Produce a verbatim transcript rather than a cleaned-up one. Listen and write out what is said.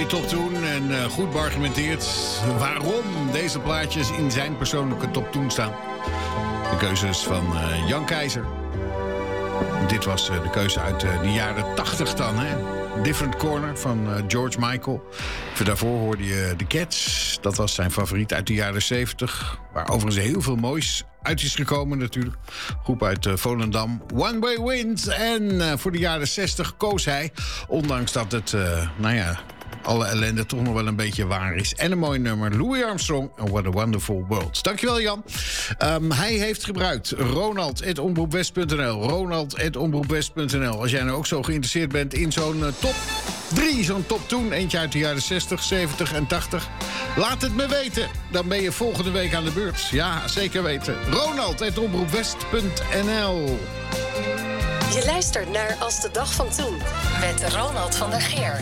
top toen en uh, goed beargumenteerd waarom deze plaatjes in zijn persoonlijke top toen staan. De keuzes van uh, Jan Keizer. Dit was uh, de keuze uit uh, de jaren tachtig dan, hè? Different Corner van uh, George Michael. Even daarvoor hoorde je The Cats. Dat was zijn favoriet uit de jaren zeventig. Waar overigens heel veel moois uit is gekomen natuurlijk. Groep uit uh, Volendam. One Way Wind. En uh, voor de jaren zestig koos hij. Ondanks dat het, uh, nou ja, alle ellende toch nog wel een beetje waar is. En een mooi nummer. Louis Armstrong. And What a Wonderful World. Dankjewel, Jan. Um, hij heeft gebruikt ronald at omroepwest punt n l. ronald at omroepwest punt n l. Als jij nou ook zo geïnteresseerd bent in zo'n uh, top drie, zo'n top toen. Eentje uit de jaren zestig, zeventig en tachtig. Laat het me weten. Dan ben je volgende week aan de beurt. Ja, zeker weten. ronald at omroepwest punt n l. Je luistert naar Als de dag van toen. Met Ronald van der Geer.